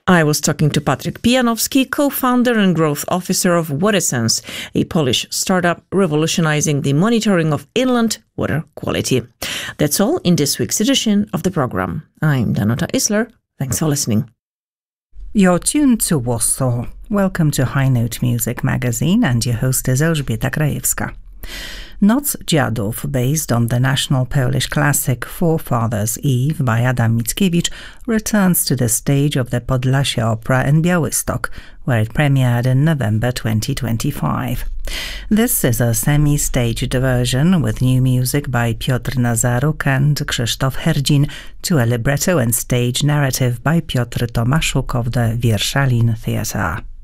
I was talking to Patryk Pijanowski, co-founder and growth officer of WaterSense, a Polish startup revolutionizing the monitoring of inland water quality. That's all in this week's edition of the program. I'm Danuta Isler. Thanks for listening. You're tuned to Warsaw. Welcome to High Note Music Magazine, and your host is Elżbieta Krajewska. Noc Dziadów, based on the national Polish classic Forefathers' Eve by Adam Mickiewicz, returns to the stage of the Podlasie Opera in Białystok, where it premiered in November 2025. This is a semi-staged version with new music by Piotr Nazaruk and Krzysztof Herdzin to a libretto and stage narrative by Piotr Tomaszuk of the Wierszalin Theatre.